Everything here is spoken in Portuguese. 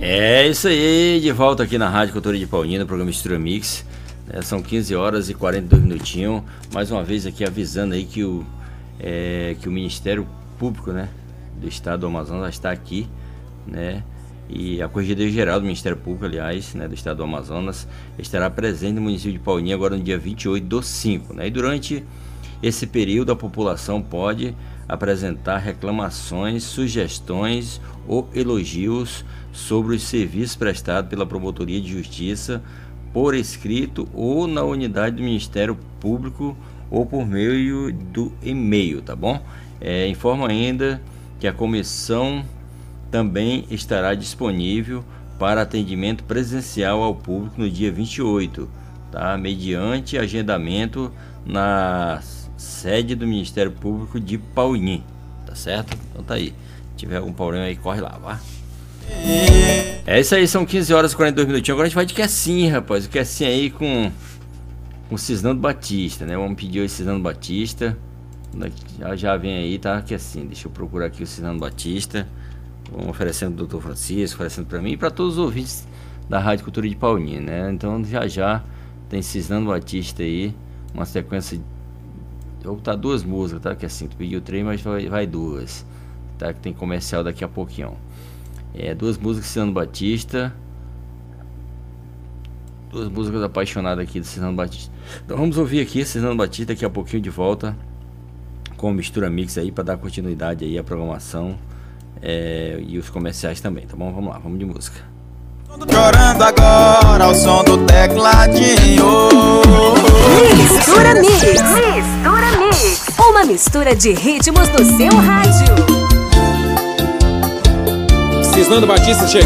É isso aí, de volta aqui na Rádio Cultura de Paulínia, no programa Mistura Mix. São 15 horas e 42 minutinhos. Mais uma vez aqui avisando aí que o Ministério Público, né, do Estado do Amazonas está aqui, né? E a Corregedoria Geral do Ministério Público, aliás, né, do Estado do Amazonas, estará presente no município de Paulínia agora no dia 28/5, né? E durante esse período a população pode apresentar reclamações, sugestões ou elogios sobre os serviços prestados pela Promotoria de Justiça por escrito ou na unidade do Ministério Público ou por meio do e-mail, tá bom? Informo ainda que a comissão também estará disponível para atendimento presencial ao público no dia 28, tá? Mediante agendamento na sede do Ministério Público de Paulínia, tá certo? Então tá aí. Se tiver algum problema aí, corre lá, vá. É isso aí, são 15 horas e 42 minutinhos. Agora a gente vai de Quessim, rapaz. O Quessim aí com Cisnando Batista, né? Vamos pedir o Cisnando Batista. Já vem aí, tá? Quessim. Deixa eu procurar aqui o Cisnando Batista. Vamos oferecendo pro Dr. Francisco, oferecendo para mim e para todos os ouvintes da Rádio Cultura de Paulínia, né? Então já tem Cisnando Batista aí, uma sequência. Eu vou botar duas músicas, tá? Quessim, tu pediu 3, mas vai duas, tá? Que tem comercial daqui a pouquinho. Duas músicas de Cisnando Batista. Duas músicas apaixonadas aqui do Cisnando Batista. Então vamos ouvir aqui Cisnando Batista daqui a pouquinho de volta com Mistura Mix aí para dar continuidade aí à programação e os comerciais também, tá bom? Vamos lá, vamos de música. Chorando agora ao som do tecladinho. Mistura Mix. Mistura Mix. Uma mistura de ritmos no seu rádio. Cisnando Batista chegando.